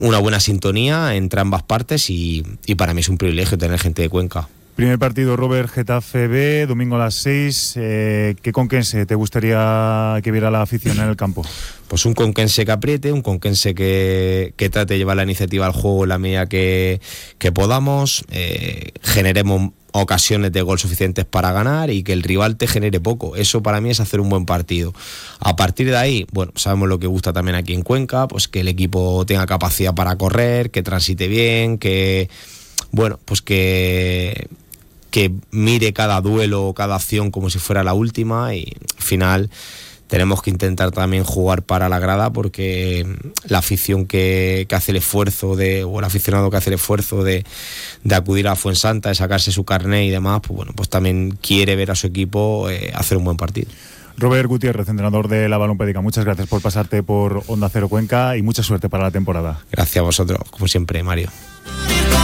una buena sintonía entre ambas partes y para mí es un privilegio tener gente de Cuenca. Primer partido, Robert, Getafe B, domingo a las 6. ¿Qué conquense te gustaría que viera la afición en el campo? Pues un conquense que apriete, un conquense que trate de llevar la iniciativa al juego en la medida que podamos, generemos ocasiones de gol suficientes para ganar y que el rival te genere poco. Eso para mí es hacer un buen partido. A partir de ahí, bueno, sabemos lo que gusta también aquí en Cuenca, pues que el equipo tenga capacidad para correr, que transite bien, que bueno, pues que mire cada duelo o cada acción como si fuera la última, y al final tenemos que intentar también jugar para la grada, porque la afición que hace el esfuerzo o el aficionado que hace el esfuerzo de acudir a Fuensanta, de sacarse su carné y demás, pues bueno, pues también quiere ver a su equipo hacer un buen partido. Robert Gutiérrez, entrenador de la Balompédica, muchas gracias por pasarte por Onda Cero Cuenca y mucha suerte para la temporada. Gracias a vosotros, como siempre, Mario.